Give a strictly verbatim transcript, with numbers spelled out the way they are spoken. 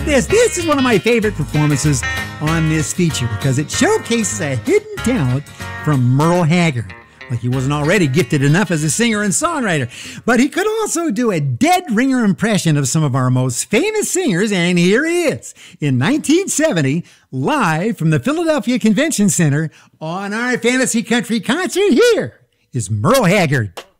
this. This is one of my favorite performances on this feature because it showcases a hidden talent from Merle Haggard. Like he wasn't already gifted enough as a singer and songwriter, but he could also do a dead ringer impression of some of our most famous singers, and here he is in nineteen seventy, live from the Philadelphia Convention Center on our Fantasy Country concert. Here is Merle Haggard.